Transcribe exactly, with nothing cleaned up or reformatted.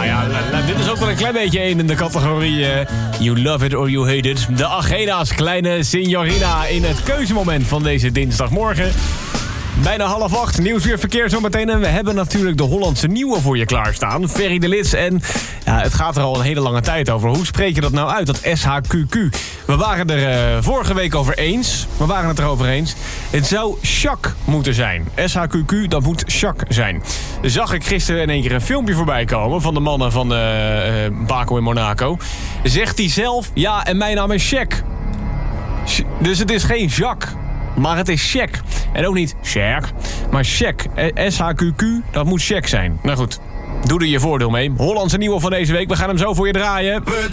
Nou ja, dit is ook wel een klein beetje één in de categorie uh, You Love It or You Hate It. De Agena's kleine signorina in het keuzemoment van deze dinsdagmorgen. Bijna half acht, nieuws weer verkeer zometeen. En we hebben natuurlijk de Hollandse nieuwe voor je klaarstaan. Ferry de Lits. En ja, het gaat er al een hele lange tijd over. Hoe spreek je dat nou uit, dat S H Q Q? We waren er uh, vorige week over eens. We waren het erover eens. Het zou Jacques moeten zijn. S H Q Q, dat moet Jacques zijn. Zag ik gisteren in één keer een filmpje voorbij komen van de mannen van uh, uh, Baco in Monaco. Zegt hij zelf, ja, en mijn naam is Jack. Dus het is geen Jacques. Maar het is check. En ook niet check, maar check. S H Q Q, dat moet check zijn. Nou goed, doe er je voordeel mee. Hollandse nieuwe van deze week. We gaan hem zo voor je draaien.